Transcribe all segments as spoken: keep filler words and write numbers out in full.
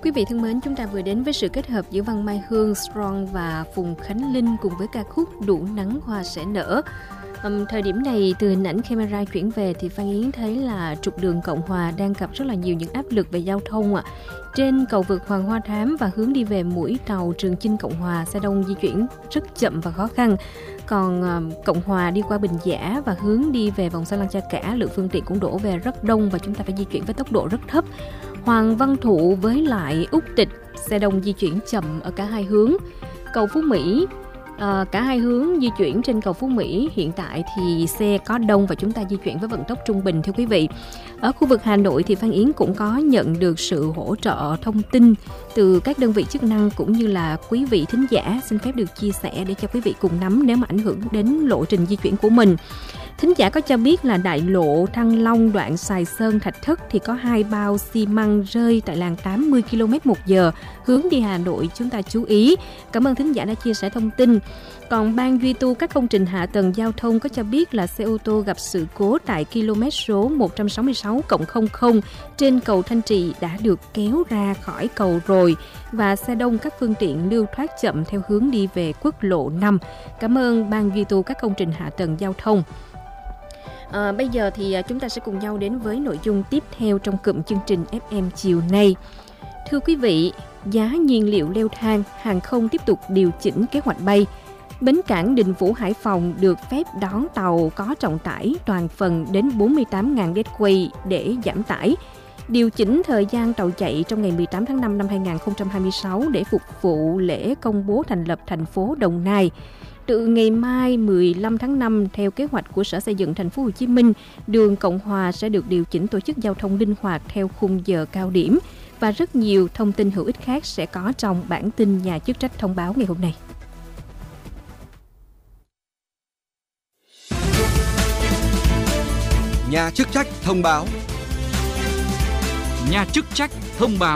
Quý vị thân mến, chúng ta vừa đến với sự kết hợp giữa Văn Mai Hương, Strong và Phùng Khánh Linh cùng với ca khúc Đủ Nắng Hoa Sẽ Nở. Um, thời điểm này, từ hình ảnh camera chuyển về thì Phan Yến thấy là trục đường Cộng Hòa đang gặp rất là nhiều những áp lực về giao thông ạ. Trên cầu vượt Hoàng Hoa Thám và hướng đi về mũi tàu Trường Chinh Cộng Hòa, xe đông di chuyển rất chậm và khó khăn. Còn um, Cộng Hòa đi qua Bình Giả và hướng đi về vòng Sa Lăng Cha Cả, lượng phương tiện cũng đổ về rất đông và chúng ta phải di chuyển với tốc độ rất thấp. Hoàng Văn Thụ với lại Úc Tịch, xe đông di chuyển chậm ở cả hai hướng. Cầu Phú Mỹ, à, cả hai hướng di chuyển trên cầu Phú Mỹ hiện tại thì xe có đông và chúng ta di chuyển với vận tốc trung bình thưa quý vị. Ở khu vực Hà Nội thì Phan Yến cũng có nhận được sự hỗ trợ thông tin từ các đơn vị chức năng cũng như là quý vị thính giả, xin phép được chia sẻ để cho quý vị cùng nắm nếu mà ảnh hưởng đến lộ trình di chuyển của mình. Thính giả có cho biết là đại lộ Thăng Long đoạn Sài Sơn Thạch Thất thì có hai bao xi măng rơi tại làn tám mươi ki lô mét một giờ hướng đi Hà Nội, chúng ta chú ý. Cảm ơn thính giả đã chia sẻ thông tin. Còn Ban duy tu các công trình hạ tầng giao thông có cho biết là xe ô tô gặp sự cố tại km số một trăm sáu mươi sáu cộng không không trên cầu Thanh Trì đã được kéo ra khỏi cầu rồi và xe đông các phương tiện lưu thoát chậm theo hướng đi về quốc lộ năm. Cảm ơn Ban duy tu các công trình hạ tầng giao thông. À, bây giờ thì chúng ta sẽ cùng nhau đến với nội dung tiếp theo trong cụm chương trình ép em chiều nay. Thưa quý vị, giá nhiên liệu leo thang, hàng không tiếp tục điều chỉnh kế hoạch bay. Bến cảng Đình Vũ Hải Phòng được phép đón tàu có trọng tải toàn phần đến bốn mươi tám nghìn deadweight để giảm tải. Điều chỉnh thời gian tàu chạy trong ngày mười tám tháng năm năm hai nghìn không trăm hai mươi sáu để phục vụ lễ công bố thành lập thành phố Đồng Nai. Từ ngày mai mười lăm tháng năm, theo kế hoạch của Sở Xây dựng Thành phố Hồ Chí Minh, đường Cộng Hòa sẽ được điều chỉnh tổ chức giao thông linh hoạt theo khung giờ cao điểm và rất nhiều thông tin hữu ích khác sẽ có trong bản tin nhà chức trách thông báo ngày hôm nay. Nhà chức trách thông báo. Nhà chức trách thông báo.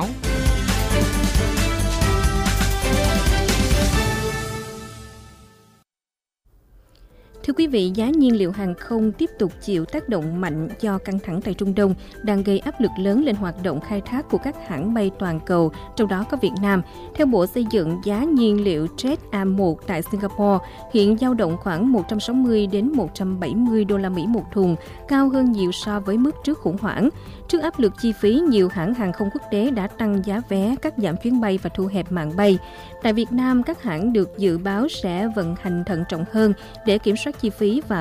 Thưa quý vị, giá nhiên liệu hàng không tiếp tục chịu tác động mạnh do căng thẳng tại Trung Đông đang gây áp lực lớn lên hoạt động khai thác của các hãng bay toàn cầu, trong đó có Việt Nam. Theo Bộ Xây dựng, giá nhiên liệu Jet A một tại Singapore hiện dao động khoảng một trăm sáu mươi đến một trăm bảy mươi đô la Mỹ một thùng, cao hơn nhiều so với mức trước khủng hoảng. Trước áp lực chi phí, nhiều hãng hàng không quốc tế đã tăng giá vé, cắt giảm chuyến bay và thu hẹp mạng bay. Tại Việt Nam, các hãng được dự báo sẽ vận hành thận trọng hơn để kiểm soát chi phí và